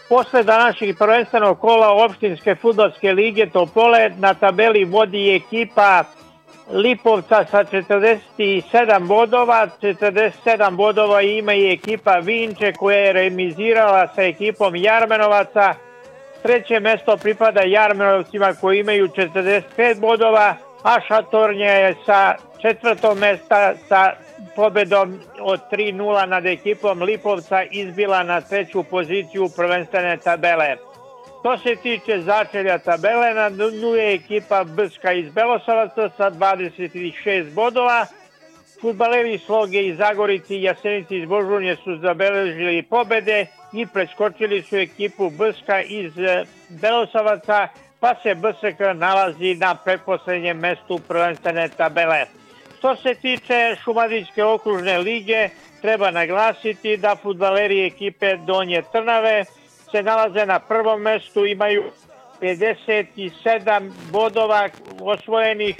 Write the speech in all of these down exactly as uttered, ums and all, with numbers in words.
Posle današnjeg prvenstvenog kola opštinske fudbalske lige Topole na tabeli vodi ekipa Lipovca sa četrdeset sedam bodova, četrdeset sedam bodova ima i ekipa Vinče koja je remizirala sa ekipom Jarmenovaca. Treće mesto pripada Jarmenovcima koji imaju četrdeset pet bodova, a Šatornje je sa četvrtog mesta sa pobedom od tri nula nad ekipom Lipovca izbila na treću poziciju prvenstvene tabele. Što se tiče začelja tabele, na dnu je ekipa Brska iz Belosovaca sa dvadeset šest bodova. Fudbaleri Sloge iz Zagorici i Jasenici iz Božurnje su zabeležili pobede i preskočili su ekipu Brska iz Belosovaca, pa se B S K nalazi na pretposlednjem mestu prvenstvene tabele. Što se tiče Šumadijske okružne lige, treba naglasiti da fudbaleri ekipe Donje Trnave se nalaze na prvom mestu, imaju pedeset sedam bodova osvojenih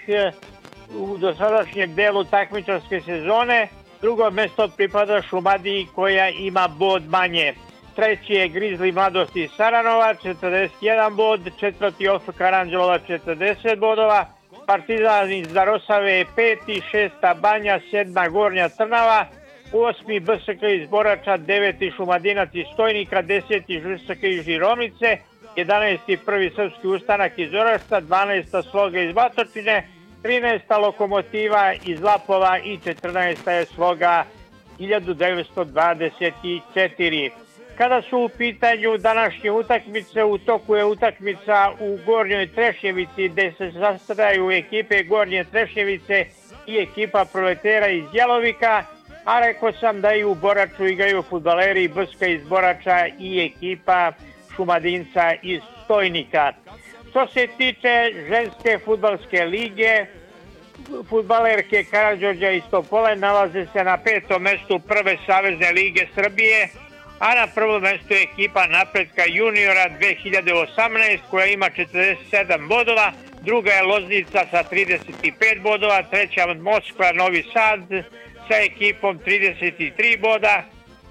u dosadašnjem delu takmičarske sezone. Drugo mesto pripada Šumadiji koja ima bod manje. Treći je Grizli Mladosti iz Saranova, četrdeset jedan bod, četvrti O F K Aranđelova četrdeset bodova, Partizan iz Zarosave je peti, šesta Banja, sedma Gornja Trnava, osmi B S K iz Borača, deveti Šumadinac iz Stojnika, deseti Ž S K iz Žiromice, jedanaesti Prvi Srpski ustanak iz Orašca, dvanaesta Sloga iz Batočine, trinaesta Lokomotiva iz Lapova i četrnaesta je Sloga hiljadu devetsto dvadeset četiri. Kada su u pitanju današnje utakmice, u toku je utakmica u Gornjoj Trešnjevici gde se sastavljaju ekipe Gornje Trešnjevice i ekipa Proletera iz Jelovika, a rekao sam da i u Boraču igraju fudbaleri Brska iz Borača i ekipa Šumadinca iz Stojnika. Što se tiče ženske fudbalske lige, fudbalerke Karađorđa iz Topole nalaze se na petom mestu Prve savezne lige Srbije, a na prvom mestu je ekipa Napretka juniora dve hiljade osamnaeste koja ima četrdeset sedam bodova, druga je Loznica sa trideset pet bodova, treća Moskva Novi Sad sa ekipom trideset tri boda,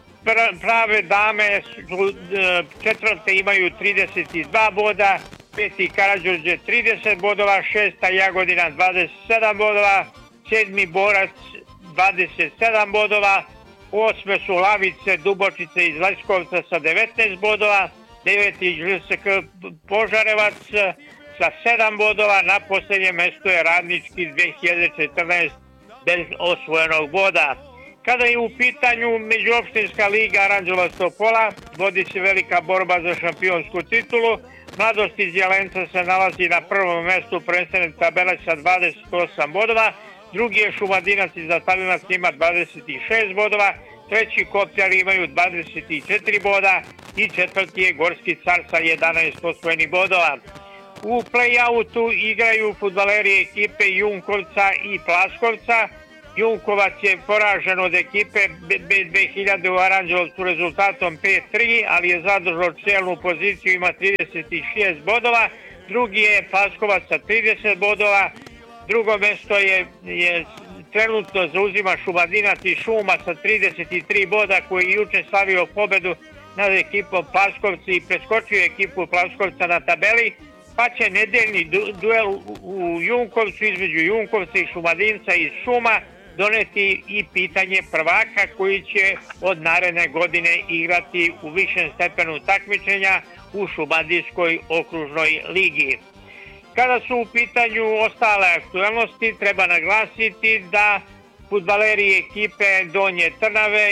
Prave dame su četvrte imaju trideset dva boda, peti Karađorđe trideset bodova, šesta Jagodina dvadeset sedam bodova, sedmi Borac dvadeset sedam bodova, osme su Lavice Dubočice iz Leskovca sa devetnaest bodova, deveti Ž S K Požarevac sa sedam bodova, na poslednjem mestu je Radnički dve hiljade četrnaeste bez osvojenog boda. Kada je u pitanju međuopštinska liga Aranđelovac Topola, vodi se velika borba za šampionsku titulu. Mladost iz Jelenca se nalazi na prvom mestu prvenstvene tabele sa dvadeset osam bodova, drugi je Šumadinac iz Zatalinac ima dvadeset šest bodova, treći Kopljari imaju dvadeset četiri boda i četvrti je Gorski car sa jedanaest osvojenih bodova. U play-outu igraju fudbaleri ekipe Junkovca i Plaskovca. Junkovac je poražen od ekipe B dve hiljade u Aranđelovcu rezultatom pet tri, ali je zadržao celnu poziciju, ima trideset šest bodova. Drugi je Plaskovac sa trideset bodova. Drugo mesto je, je trenutno zauzima Šumadinac i Šuma sa trideset tri boda koji je juče slavio pobedu nad ekipom Plaskovci i preskočio ekipu Plaskovca na tabeli, pa će nedeljni duel u Junkovcu između Junkovca i Šumadinca iz Šuma doneti i pitanje prvaka koji će od naredne godine igrati u višem stepenu takmičenja u Šumadijskoj okružnoj ligi. Kada su u pitanju ostale aktualnosti, treba naglasiti da fudbaleri ekipe Donje Trnave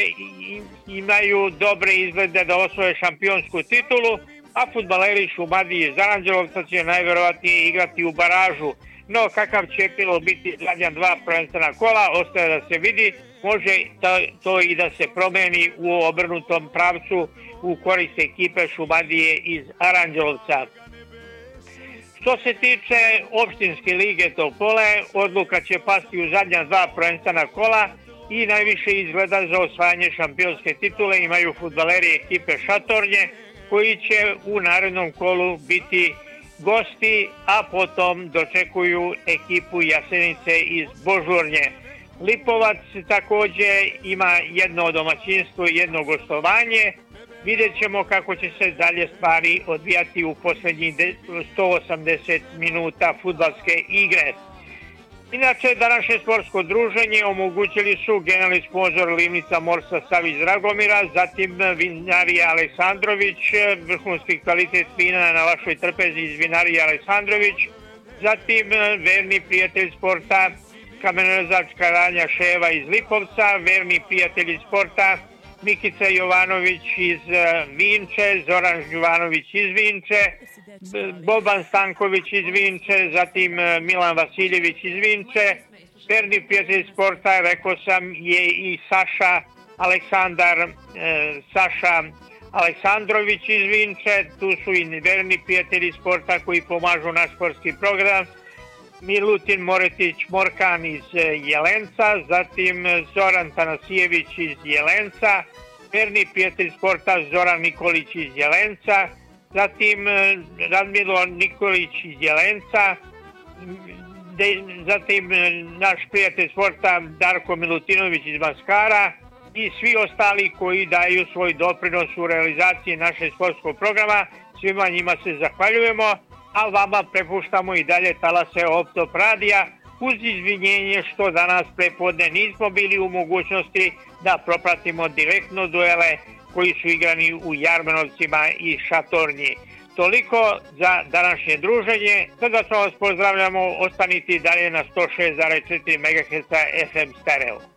imaju dobre izglede da osvoje šampionsku titulu, a fudbaleri Šumadije iz Aranđelovca će najverovatnije igrati u baražu. No, kakav će epilog biti zadnja dva prvenstvena kola, ostaje da se vidi, može to, to i da se promeni u obrnutom pravcu u korist ekipe Šumadije iz Aranđelovca. Što se tiče opštinske lige Topole, odluka će pasti u zadnja dva prvenstvena kola i najviše izgleda za osvajanje šampionske titule imaju fudbaleri ekipe Šatornje, koji će u narednom kolu biti gosti, a potom dočekuju ekipu Jasenice iz Božurnje. Lipovac takođe ima jedno domaćinstvo i jedno gostovanje, vidjet ćemo kako će se dalje stvari odvijati u posljednjih sto osamdeset minuta fudbalske igre. Inače, današnje sportsko druženje omogućili su generalni sponzor Livnica Morsa Savić Dragomira, zatim vinarija Aleksandrović, vrhunski kvalitet vina na vašoj trpezi iz vinarija Aleksandrović, zatim verni prijatelj sporta kamenorezačka radnja Ševa iz Lipovca, verni prijatelji sporta Mikica Jovanović iz Vinče, Zoran Jovanović iz Vinče, Boban Stanković iz Vinče, zatim Milan Vasiljević iz Vinče, verni prijatelj sporta, rekao sam, je i Saša Aleksandar, e, Saša Aleksandrović iz Vinče, tu su i verni prijatelji sporta koji pomažu naš sportski program, Milutin Moretić Morkan iz Jelenca, zatim Zoran Tanasijević iz Jelenca, verni prijatelj sporta Zoran Nikolić iz Jelenca, zatim Radmilo Nikolić iz Jelenca, de, zatim naš prijatelj sporta Darko Milutinović iz Maskara i svi ostali koji daju svoj doprinos u realizaciji našeg sportskog programa. Svima njima se zahvaljujemo, a vama prepuštamo i dalje talase Optop radija uz izvinjenje što danas prepodne nismo bili u mogućnosti da propratimo direktno duele koji su igrani u Jarmenovcima i Šatornji. Toliko za današnje druženje. Srdačno vas pozdravljamo, ostanite dalje na sto šest zarez četiri megaherca F M stereo.